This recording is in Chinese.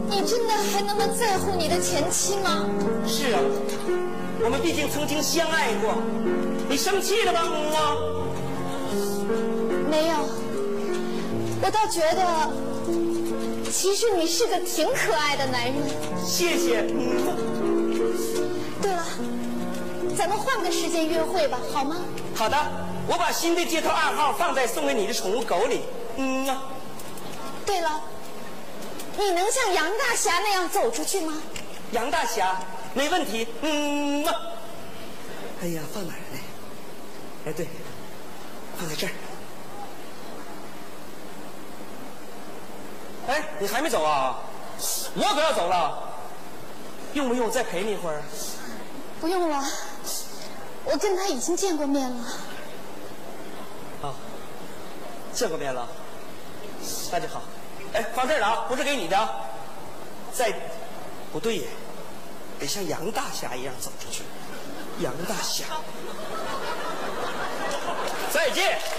你真的还那么在乎你的前妻吗？ 是啊，我们毕竟曾经相爱过。你生气了吧，啊？ 没有，我倒觉得，其实你是个挺可爱的男人。 谢谢。 对了，咱们换个时间约会吧，好吗？ 好的，我把新的街头暗号放在送给你的宠物狗里。 对了，你能像杨大侠那样走出去吗？ 杨大侠，没问题。哎呀，放哪儿呢？哎，对，放在这儿。哎，你还没走啊？我可要走了。用不用我再陪你一会儿？ 不用了，我跟他已经见过面了。 啊，见过面了，那就好。哎，放这儿了啊，不是给你的。不对呀，得像杨大侠一样走出去。杨大侠，再见。